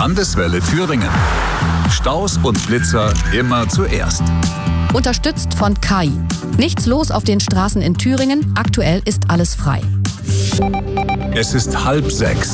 Landeswelle Thüringen. Staus und Blitzer immer zuerst. Unterstützt von Kai. Nichts los auf den Straßen in Thüringen. Aktuell ist alles frei. Es ist 5:30.